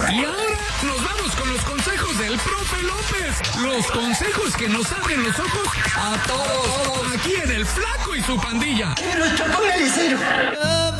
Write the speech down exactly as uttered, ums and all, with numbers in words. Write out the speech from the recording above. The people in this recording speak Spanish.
Y ahora nos vamos con los consejos del profe López. Los consejos que nos abren los ojos a todos. Aquí en El Flaco y su pandilla. ¡Qué bruto! ¡Póngale cero!